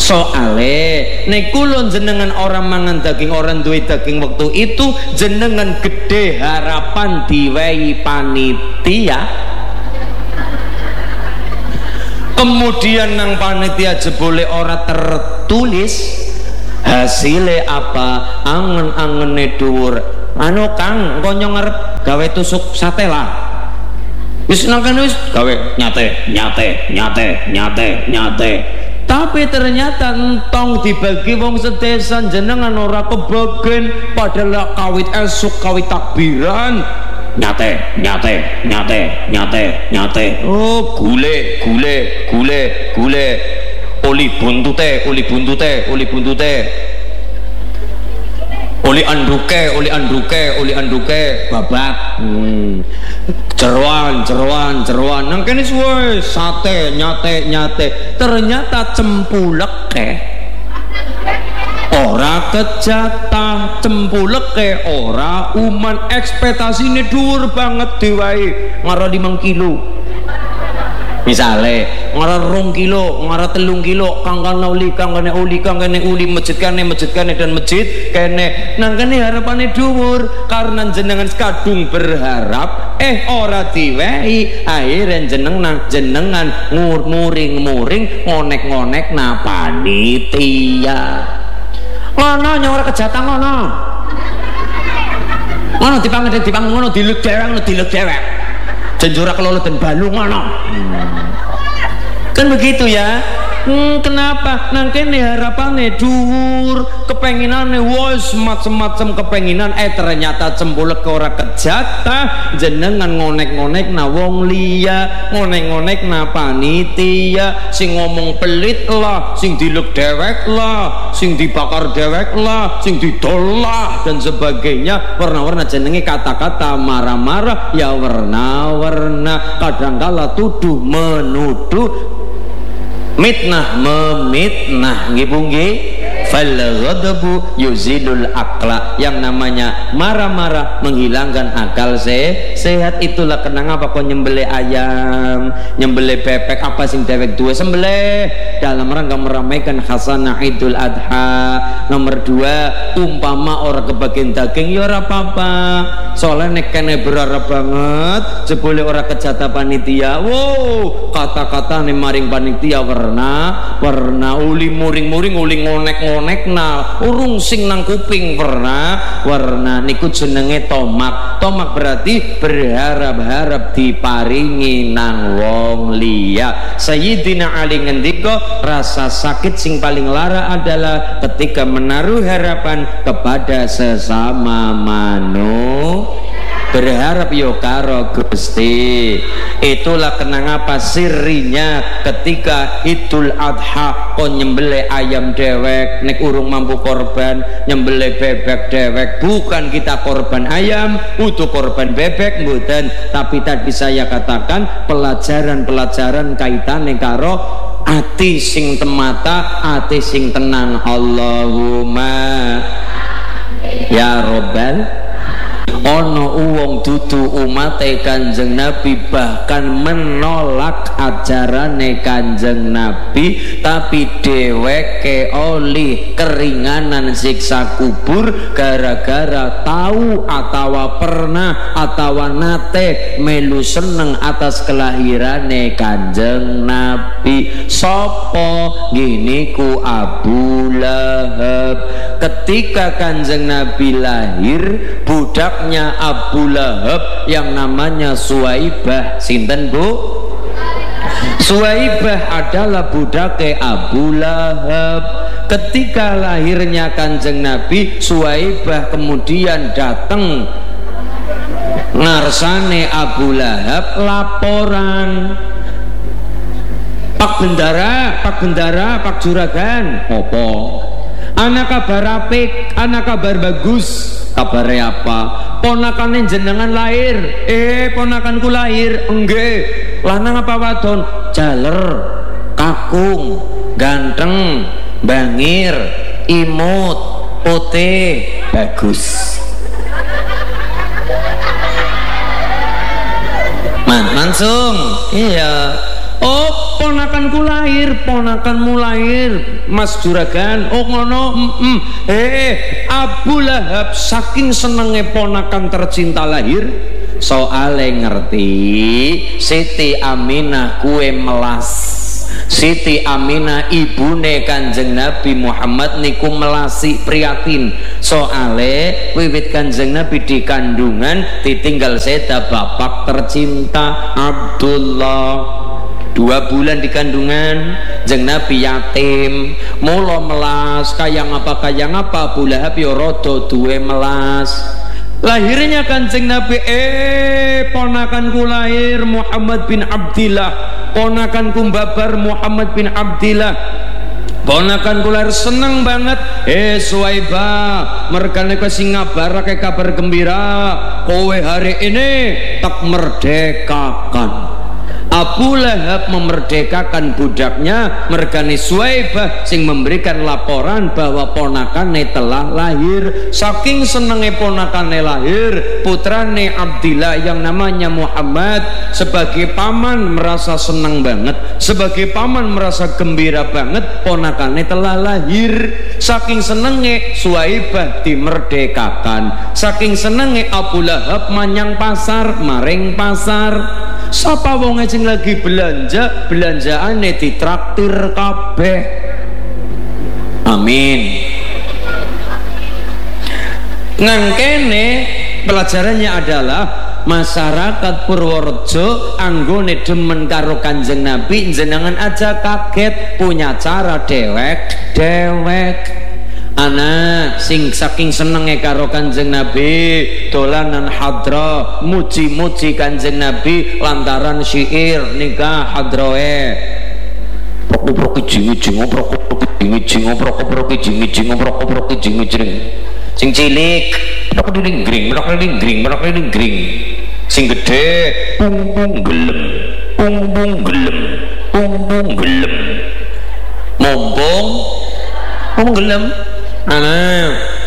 Soale nek kula jenengan orang mangan daging, orang duwe daging waktu itu jenengan gede harapan diwehi panitia, kemudian nang panitia jebole ora tertulis hasilnya apa, angen-angene dhuwur. Anu Kang, engko ngarep gawe tusuk sate lah. Wis nang kene wis gawe nyate. Tapi ternyata entong dibagi wong sedesan jenengan ora kebagian, padahal kawit esuk kawit takbiran nyate. Oh gule oli buntute oli anduke babat jeroan nang kene suwe sate nyate ternyata cempuleke ora kejatah, cempuleke ora uman, ekspektasine dhuwur banget diwai ngara 5 kilo misale ngara 2 kilo ngara 3 kilo kang kene uli masjid kene dan masjid kene nang kene harapane dhuwur karena jenengan kadung berharap ora diwehi akhirnya jenengan muring ngonek na panitia ngono nyawara kejatan ngono dipang ngono dilek dewek jenjura kelolo dan balung ngono kan begitu ya. Kenapa nang kene harapane dhuwur, kepenginane wis macem-macem kepenginan ternyata cembulek ora kejatah jenengan ngonek-ngonek na wong liya, ngonek-ngonek na panitia, sing ngomong pelit lah, sing dilek dewek lah, sing dibakar dewek lah, sing didol lah dan sebagainya. Warna-warna jenenge kata-kata marah-marah ya warna-warna, kadangkala tuduh menuduh, mitnah memitnah nggih Bu nggih. Fal ghadabu yuzilul akla, yang namanya marah-marah menghilangkan akal sehat. Itulah kenapa kok nyembelih ayam, nyembelih bebek, apa sing dewek duwe sembelih dalam rangka meramaikan khasanah Idul Adha. Nomor 2, umpama orang kebagian daging ya ora apa-apa, soalnya nek kene berharap banget jebule ora kejata panitia. Wow, kata-kata nih maring panitia warna uli muring-muring uli ngonek-ngonek na urung sing nang kuping warna niku jenenge tomak berarti berharap-harap diparingi nang wong liya. Sayyidina Ali ngendika rasa sakit sing paling lara adalah ketika menaruh harapan kepada sesama berharap yo karo Gusti. Itulah kenapa sirinya ketika Idul Adha kok nyembelih ayam dewek nek urung mampu korban, nyembelih bebek dewek, bukan kita korban ayam untuk korban bebek mboten, tapi tadi saya katakan pelajaran kaitannya karo ati sing temata, ati sing tenang. Allahumma ya Rabbal. Ono uwong dudu umate Kanjeng Nabi, bahkan menolak ajarane Kanjeng Nabi, tapi dheweke oleh keringanan siksa kubur gara-gara tahu atawa pernah atawa nate melu seneng atas kelahirane Kanjeng Nabi. Sopo gini ku Abu Lahab. Ketika Kanjeng Nabi lahir, budaknya Abu Lahab yang namanya Suwaibah. Sinten Bu? Suwaibah adalah budake Abu Lahab. Ketika lahirnya Kanjeng Nabi, Suwaibah kemudian datang ngarsane Abu Lahab laporan, Pak Bendara, Pak Juragan, opo? Anak kabar apik, anak kabar bagus. Kabarnya apa? Ponakan jenengan lahir. Ponakanku lahir. Enggak. Lanang apa wadon? Jaler, kakung, ganteng, bangir, imut, putih, bagus. Mansung. Iya. Oh, ponakan ponakanku lahir, ponakanmu lahir, Mas Juragan. Oh ngono. Abu Lahab saking senenge ponakan tercinta lahir, soale ngerti Siti Aminah kue melas. Siti Aminah ibune Kanjeng Nabi Muhammad niku melasi prihatin, soale wiwit Kanjeng Nabi di kandungan ditinggal seda bapak tercinta Abdullah. 2 bulan di kandungan, Jeng Nabi yatim, mula melas, kayang apa Abu Lahab ya rada duwe melas. Lahirnya Kanjeng Nabi, ponakanku lahir Muhammad bin Abdillah, ponakanku babar Muhammad bin Abdillah, ponakanku lahir, seneng banget. Suwaibah, merkane kowe sing ngabarake kabar gembira, kowe hari ini tak merdekakan. Abu Lahab memerdekakan budaknya, mergane Suwaibah sing memberikan laporan bahwa ponakane telah lahir. Saking senenge ponakane lahir, putrane Abdillah yang namanya Muhammad, sebagai paman merasa senang banget, sebagai paman merasa gembira banget ponakane telah lahir. Saking senenge Suwaibah dimerdekakan, saking senenge Abu Lahab manyang pasar, maring pasar. Sapa wong sing lagi belanja, belanjaane ditraktir kabeh. Amin. Ngangkene pelajarannya adalah masyarakat Purworejo anggone demen karo Kanjeng Nabi, jenengan aja kaget, punya cara dewek. Anak sing saking senenge karo Kanjeng Nabi, dolanan hadra, muji-muji Kanjeng Nabi lantaran syair nikah hadrae. Sing cilik gring, sing gede pung gelem, mumpung gelem. Anak